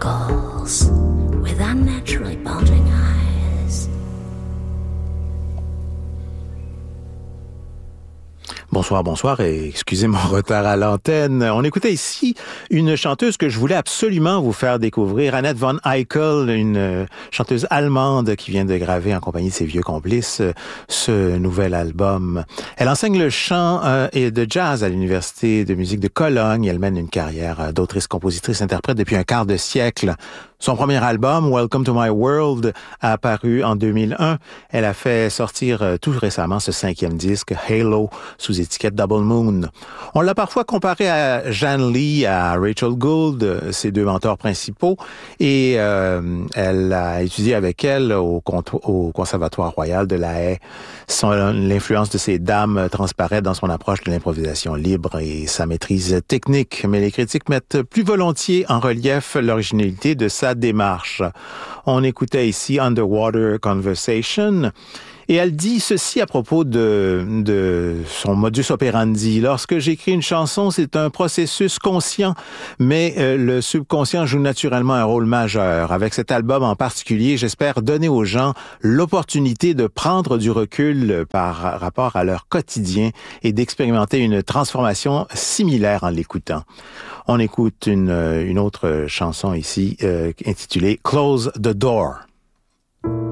sparkles with unnaturally bulging eyes. Bonsoir et excusez mon retard à l'antenne. On écoutait ici une chanteuse que je voulais absolument vous faire découvrir, Annette von Eichel, une chanteuse allemande qui vient de graver en compagnie de ses vieux complices ce nouvel album. Elle enseigne le chant et de jazz à l'Université de musique de Cologne. Elle mène une carrière d'autrice, compositrice, interprète depuis un quart de siècle. Son premier album, Welcome to My World, a apparu en 2001. Elle a fait sortir tout récemment ce 5e disque, Halo, sous étiquette Double Moon. On l'a parfois comparé à Jan Lee, à Rachel Gould, ses deux mentors principaux, et elle a étudié avec elle au Conservatoire Royal de La Haye. L'influence de ces dames transparaît dans son approche de l'improvisation libre et sa maîtrise technique, mais les critiques mettent plus volontiers en relief l'originalité de sa démarche. On écoutait ici Underwater Conversation, et elle dit ceci à propos de son modus operandi. Lorsque j'écris une chanson, c'est un processus conscient, mais le subconscient joue naturellement un rôle majeur. Avec cet album en particulier, j'espère donner aux gens l'opportunité de prendre du recul par rapport à leur quotidien et d'expérimenter une transformation similaire en l'écoutant. On écoute une autre chanson ici intitulée Close the Door.